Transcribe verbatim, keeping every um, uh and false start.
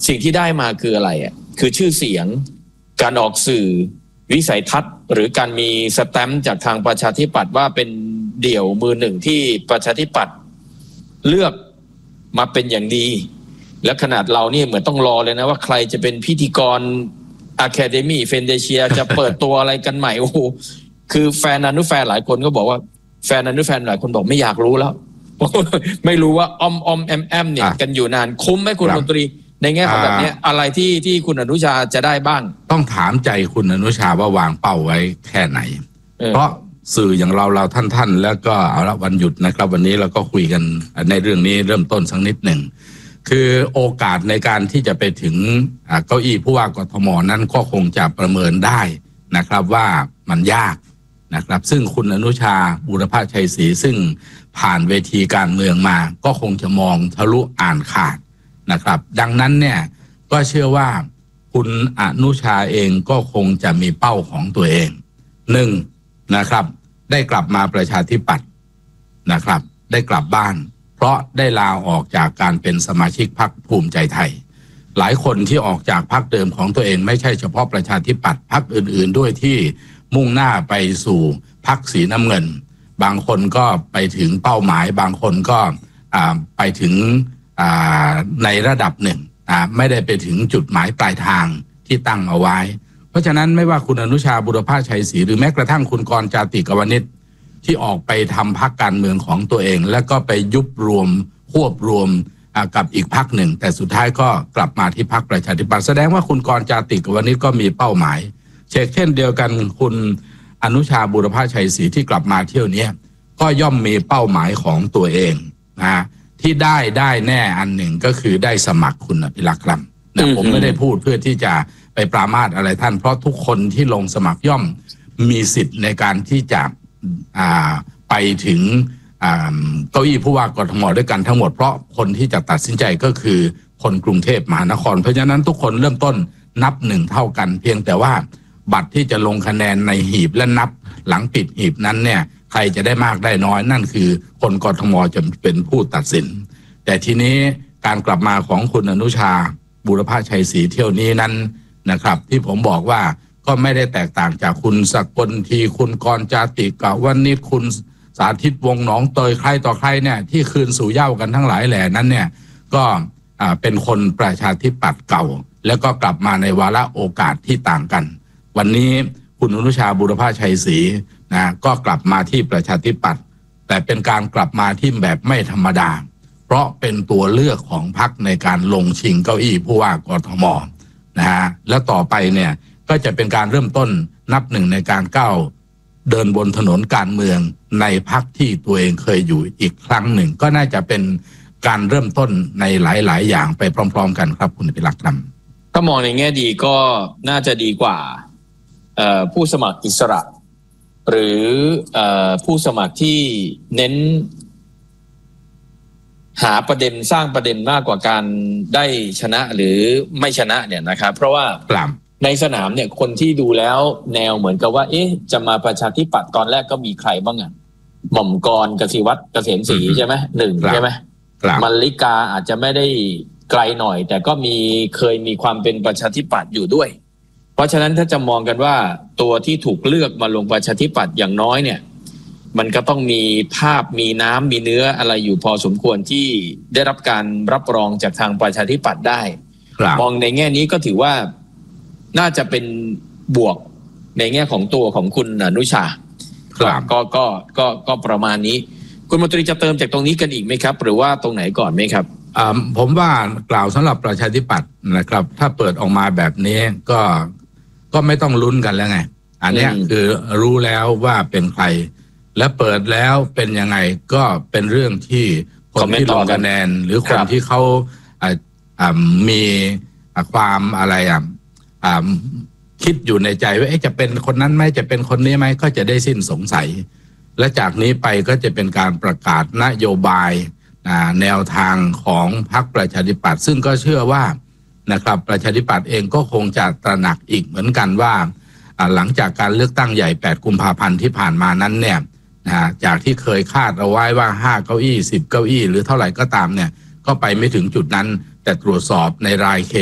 สิ่งที่ได้มาคืออะไรอ่ะคือชื่อเสียงการออกสื่อวิสัยทัศน์หรือการมีสแตมป์จากทางประชาธิปัตย์ว่าเป็นเดี่ยวมือหนึ่งที่ประชาธิปัตย์เลือกมาเป็นอย่างดีและขนาดเรานี่เหมือนต้องรอเลยนะว่าใครจะเป็นพิธีกร Academy เฟนเดเชียจะเปิดตัวอะไรกันใหม่โอ้โหคือแฟนอนุแฟนหลายคนก็บอกว่าแฟนอนุแฟนหลายคนบอกไม่อยากรู้แล้วไม่รู้ว่าอมอมแอมแอมเนี่ยกันอยู่นานคุ้มไหมคุณมนตรีในแง่ของแบบนี้อะไรที่ที่คุณอนุชาจะได้บ้างต้องถามใจคุณอนุชาว่าวางเป้าไว้แค่ไหนเพราะสื่ออย่างเราเราท่านท่านแล้วก็เอาละวันหยุดนะครับวันนี้เราก็คุยกันในเรื่องนี้เริ่มต้นสักนิดหนึ่งคือโอกาสในการที่จะไปถึงเก้าอี้ผู้ว่ากทมนั้นก็คงจะประเมินได้นะครับว่ามันยากนะครับซึ่งคุณอนุชาบุรพชัยศรีซึ่งผ่านเวทีการเมืองมาก็คงจะมองทะลุอ่านขาดนะครับดังนั้นเนี่ยก็เชื่อว่าคุณอนุชาเองก็คงจะมีเป้าของตัวเองหนึ่งนะครับได้กลับมาประชาธิปัตย์นะครับได้กลับบ้านเพราะได้ลาออกจากการเป็นสมาชิกพรรคภูมิใจไทยหลายคนที่ออกจากพรรคเดิมของตัวเองไม่ใช่เฉพาะประชาธิปัตย์พรรคอื่นๆด้วยที่มุ่งหน้าไปสู่พรรคสีน้ำเงินบางคนก็ไปถึงเป้าหมายบางคนก็ไปถึงในระดับหนึ่งไม่ได้ไปถึงจุดหมายปลายทางที่ตั้งเอาไว้เพราะฉะนั้นไม่ว่าคุณอนุชาบุรพชัยศรีหรือแม้กระทั่งคุณกรจาติกวณิชที่ออกไปทำพรรคการเมืองของตัวเองแล้วก็ไปยุบรวมควบรวมกับอีกพรรคหนึ่งแต่สุดท้ายก็กลับมาที่พรรคประชาธิปัตย์แสดงว่าคุณกรจาติกวณิชก็มีเป้าหมายเช่นเดียวกันคุณอนุชาบุรพชัยศรีที่กลับมาเที่ยวนี้ก็ย่อมมีเป้าหมายของตัวเองนะที่ได้ได้แน่อันหนึ่งก็คือได้สมัครคุณอภิรักษ์ครับนะผมไม่ได้พูดเพื่อที่จะไปปรามาสอะไรท่านเพราะทุกคนที่ลงสมัครย่อมมีสิทธิ์ในการที่จะไปถึงเก้าอี้ผู้ว่ากทมด้วยกันทั้งหมดเพราะคนที่จะตัดสินใจก็คือคนกรุงเทพมหานครเพราะฉะนั้นทุกคนเริ่มต้นนับหนึ่งเท่ากันเพียงแต่ว่าบัตรที่จะลงคะแนนในหีบและนับหลังปิดหีบนั้นเนี่ยใครจะได้มากได้น้อยนั่นคือคนกทมจะเป็นผู้ตัดสินแต่ทีนี้การกลับมาของคุณอนุชาบุรพชัยศรีเที่ยวนี้นั้นนะครับที่ผมบอกว่าก็ไม่ได้แตกต่างจากคุณสกลทีคุณกรจาติกวณิชคุณสาธิตวงศ์หนองเตยใครต่อใครเนี่ยที่คืนสู่เหย้ากันทั้งหลายแหล่นั้นเนี่ยก็เป็นคนประชาธิปัตย์เก่าแล้วก็กลับมาในวาระโอกาสที่ต่างกันวันนี้คุณอนุชาบุรพชัยศรีนะก็กลับมาที่ประชาธิปัตย์แต่เป็นการกลับมาที่แบบไม่ธรรมดาเพราะเป็นตัวเลือกของพรรคในการลงชิงเก้าอี้ผู้ว่ากทมนะฮะและต่อไปเนี่ยก็จะเป็นการเริ่มต้นนับหนึ่งในการก้าวเดินบนถนนการเมืองในพรรคที่ตัวเองเคยอยู่อีกครั้งหนึ่งก็น่าจะเป็นการเริ่มต้นในหลายๆอย่างไปพร้อมๆกันครับคุณอภิรักษ์ครับถ้ามองในแง่ดีก็น่าจะดีกว่าผู้สมัครอิสระหรือผู้สมัครที่เน้นหาประเด็นสร้างประเด็นมากกว่าการได้ชนะหรือไม่ชนะเนี่ยนะครับเพราะว่าในสนามเนี่ยคนที่ดูแล้วแนวเหมือนกับว่าเอ๊ะจะมาประชาธิปัตย์ตอนแรกก็มีใครบ้างอ่ะหม่อมกรกสิวัตรเกษมศรีใช่ไหมหนึ่งใช่ไหมมลลิกาอาจจะไม่ได้ไกลหน่อยแต่ก็มีเคยมีความเป็นประชาธิปัตย์อยู่ด้วยเพราะฉะนั้นถ้าจะมองกันว่าตัวที่ถูกเลือกมาลงประชาธิปัตย์อย่างน้อยเนี่ยมันก็ต้องมีภาพมีน้ำมีเนื้ออะไรอยู่พอสมควรที่ได้รับการรับรองจากทางประชาธิปัตย์ได้มองในแง่นี้ก็ถือว่าน่าจะเป็นบวกในแง่ของตัวของคุณอนุชาก็ก็ก็ก็ประมาณนี้คุณมนตรีจะเติมจากตรงนี้กันอีกไหมครับหรือว่าตรงไหนก่อนไหมครับผมว่ากล่าวสำหรับประชาธิปัตย์นะครับถ้าเปิดออกมาแบบนี้ก็ก็ไม่ต้องลุ้นกันแล้วไงอันนี้คือรู้แล้วว่าเป็นใครและเปิดแล้วเป็นยังไงก็เป็นเรื่องที่คนที่ลงคะแนนหรือคนที่เขามีความอะไรอ่ะคิดอยู่ในใจว่าจะเป็นคนนั้นไหมจะเป็นคนนี้ไหมก็จะได้สิ้นสงสัยและจากนี้ไปก็จะเป็นการประกาศนโยบายแนวทางของพรรคประชาธิปัตย์ซึ่งก็เชื่อว่านะครับประชาธิปัตย์เองก็คงจะตระหนักอีกเหมือนกันว่าหลังจากการเลือกตั้งใหญ่แปดกุมภาพันธ์ที่ผ่านมานั้นเนี่ยจากที่เคยคาดเอาไว้ว่าห้าเก้าอี้สิบเก้าอี้หรือเท่าไหร่ก็ตามเนี่ยก็ไปไม่ถึงจุดนั้นแต่ตรวจสอบในรายเข